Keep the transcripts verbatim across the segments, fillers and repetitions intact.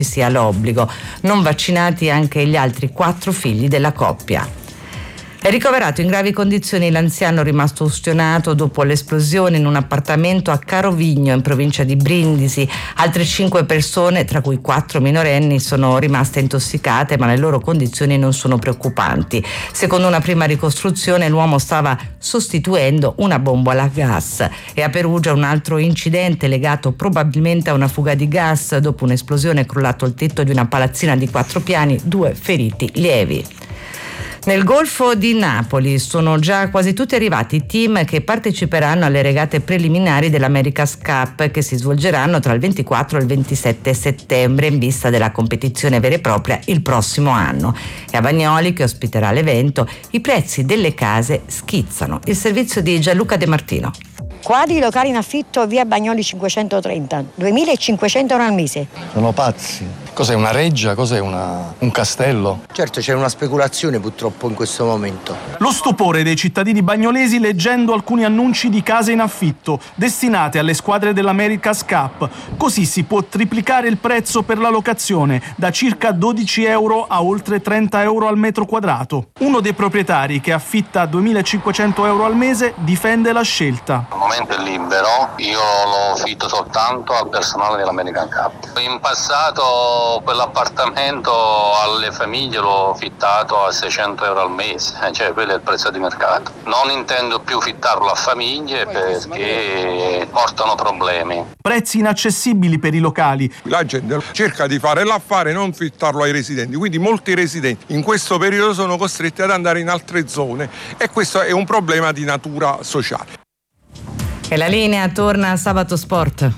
sia l'obbligo. Non vaccinati anche gli altri quattro figli della coppia. È ricoverato in gravi condizioni l'anziano rimasto ustionato dopo l'esplosione in un appartamento a Carovigno, in provincia di Brindisi. Altre cinque persone, tra cui quattro minorenni, sono rimaste intossicate, ma le loro condizioni non sono preoccupanti. Secondo una prima ricostruzione, l'uomo stava sostituendo una bombola a gas. E a Perugia un altro incidente legato probabilmente a una fuga di gas. Dopo un'esplosione è crollato il tetto di una palazzina di quattro piani, due feriti lievi. Nel Golfo di Napoli sono già quasi tutti arrivati i team che parteciperanno alle regate preliminari dell'America's Cup, che si svolgeranno tra il ventiquattro e il ventisette settembre in vista della competizione vera e propria il prossimo anno. E a Bagnoli, che ospiterà l'evento, i prezzi delle case schizzano. Il servizio di Gianluca De Martino. Quadri locali in affitto via Bagnoli cinquecentotrenta, duemilacinquecento euro al mese. Sono pazzi. Cos'è una reggia? Cos'è una, un castello? Certo, c'è una speculazione purtroppo in questo momento. Lo stupore dei cittadini bagnolesi leggendo alcuni annunci di case in affitto destinate alle squadre dell'America's Cup. Così si può triplicare il prezzo per la locazione, da circa dodici euro a oltre trenta euro al metro quadrato. Uno dei proprietari, che affitta duemilacinquecento euro al mese, difende la scelta. Al momento è libero, io lo affitto soltanto al personale dell'American Cup. In passato quell'appartamento alle famiglie l'ho affittato a seicento euro al mese, cioè quello è il prezzo di mercato. Non intendo più affittarlo a famiglie perché portano problemi. Prezzi inaccessibili per i locali. La gente cerca di fare l'affare, non affittarlo ai residenti, quindi molti residenti in questo periodo sono costretti ad andare in altre zone e questo è un problema di natura sociale. E la linea torna a Sabato Sport.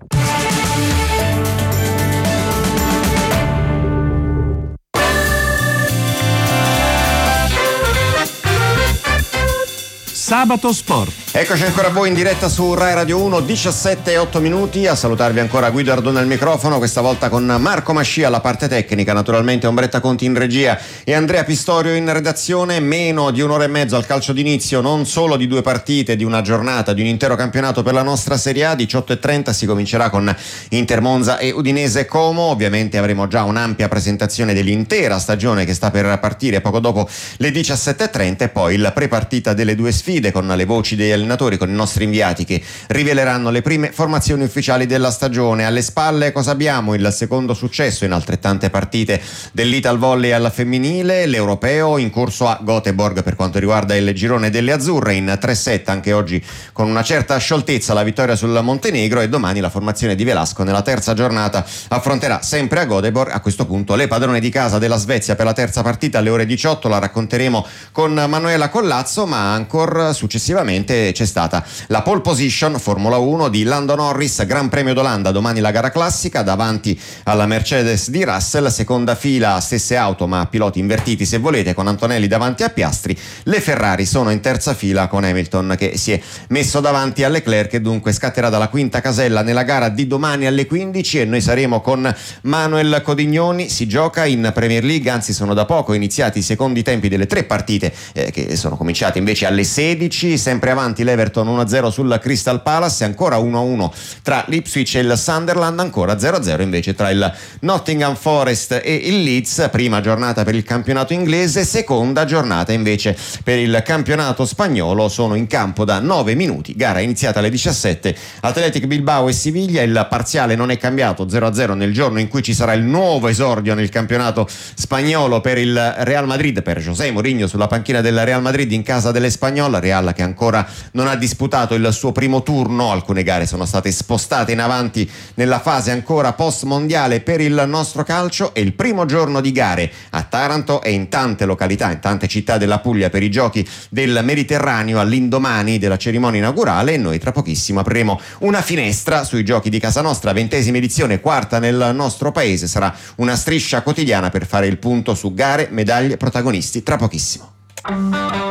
Sabato Sport. Eccoci ancora a voi in diretta su Rai Radio uno, diciassette e otto minuti. A salutarvi ancora Guido Ardone al microfono, questa volta con Marco Mascia alla parte tecnica, naturalmente Ombretta Conti in regia e Andrea Pistorio in redazione. Meno di un'ora e mezzo al calcio d'inizio, non solo di due partite, di una giornata, di un intero campionato per la nostra Serie A. diciotto e trenta si comincerà con Inter Monza e Udinese Como. Ovviamente avremo già un'ampia presentazione dell'intera stagione che sta per partire poco dopo le diciassette e trenta, e poi la prepartita delle due sfide con le voci degli allenatori, con i nostri inviati che riveleranno le prime formazioni ufficiali della stagione. Alle spalle cosa abbiamo? Il secondo successo in altrettante partite dell'Ital Volley alla femminile, l'europeo in corso a Göteborg per quanto riguarda il girone delle azzurre, in tre set anche oggi con una certa scioltezza la vittoria sul Montenegro, e domani la formazione di Velasco nella terza giornata affronterà sempre a Göteborg a questo punto le padrone di casa della Svezia per la terza partita alle ore diciotto. La racconteremo con Manuela Collazzo, ma ancora successivamente c'è stata la pole position Formula uno di Lando Norris, Gran Premio d'Olanda, domani la gara classica davanti alla Mercedes di Russell, seconda fila stesse auto ma piloti invertiti se volete, con Antonelli davanti a Piastri. Le Ferrari sono in terza fila con Hamilton che si è messo davanti a Leclerc, e dunque scatterà dalla quinta casella nella gara di domani alle quindici, e noi saremo con Manuel Codignoni. Si gioca in Premier League, anzi sono da poco iniziati i secondi tempi delle tre partite eh, che sono cominciate invece alle sedici. Sempre avanti l'Everton uno a zero sul Crystal Palace, ancora uno a uno tra l'Ipswich e il Sunderland, ancora zero a zero invece tra il Nottingham Forest e il Leeds. Prima giornata per il campionato inglese, seconda giornata invece per il campionato spagnolo. Sono in campo da nove minuti, gara iniziata alle diciassette, Athletic Bilbao e Siviglia. Il parziale non è cambiato, zero a zero nel giorno in cui ci sarà il nuovo esordio nel campionato spagnolo per il Real Madrid, per José Mourinho sulla panchina del Real Madrid in casa dell'Espanyol. Real che ancora non ha disputato il suo primo turno, alcune gare sono state spostate in avanti nella fase ancora post mondiale per il nostro calcio, e il primo giorno di gare a Taranto e in tante località, in tante città della Puglia per i giochi del Mediterraneo all'indomani della cerimonia inaugurale, e noi tra pochissimo apriremo una finestra sui giochi di casa nostra, ventesima edizione, quarta nel nostro paese. Sarà una striscia quotidiana per fare il punto su gare, medaglie, protagonisti tra pochissimo.